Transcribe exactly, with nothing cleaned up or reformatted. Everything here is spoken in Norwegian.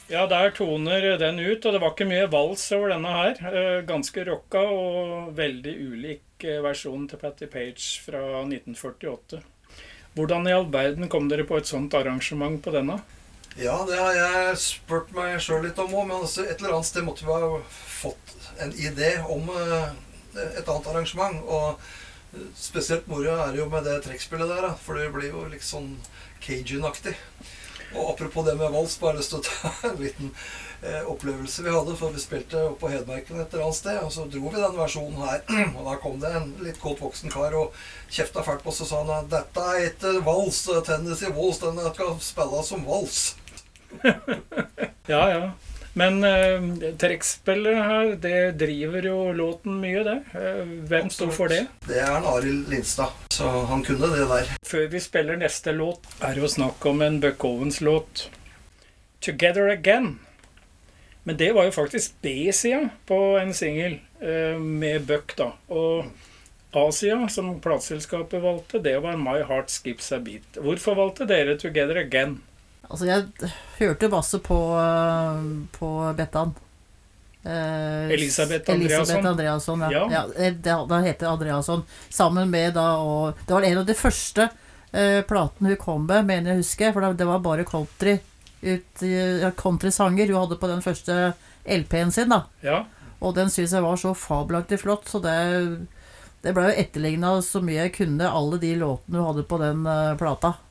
Ja, der toner den ut, og det var ikke mye vals over denne her. Eh, Ganske rocka og veldig ulik eh, versjon til Patti Page fra nitten førtiåtte. Hvordan i all verden kom dere på et sånt arrangement på denne? Ja, det har jeg spurt meg selv litt om også, men altså et eller annet sted måtte vi ha fått en idé om eh, et annet arrangement, og spesielt moro er det jo med det trekkspillet der, da, for det blir jo litt sånn Cajun-aktig. Og apropos det med vals, bare lyst til å ta en liten eh, opplevelse vi hadde, for vi spilte opp på Hedmarken et eller annet sted, og så dro vi den versjonen her, og da kom det en litt godt voksen kar og kjefta fælt på oss og sa han, dette er ikke vals, Tennessee Waltz, den skal spilles som vals. Ja, ja. Men eh, trekkspillet her, det driver jo låten mye, det. Eh, hvem står for det? Det er en Arild Lindstad, så han kunne det der. Før vi spiller neste låt, er det jo snakk om en Buck Owens-låt, Together Again. Men det var jo faktisk B-sida på en single eh, med Buck da. Og A-sida, som plateselskapet valgte, det var My Heart Skips a Beat. Hvorfor valgte dere Together Again? Altså, jeg hørte masse på, uh, på Bettan. Uh, Elisabeth Andreasson. Elisabeth Andreasson, ja. Ja. ja det, det heter Andreasson. Sammen med da, og det var en av de første uh, platene hun kom med, mener jeg husker, for det var bare country, ut, uh, country-sanger hun hadde på den første L P-en sin da. Ja. Og den synes jeg var så fabelaktig flott, så det, det ble jo etterlignet så mye jeg kunne, alle de låtene hun hadde på den uh, plata.